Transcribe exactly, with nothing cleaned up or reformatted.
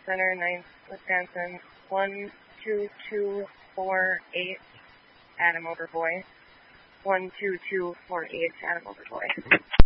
Center, ninth, Wisconsin, one two two four eight, Adam Overboy. one two two four eight, Adam Overboy.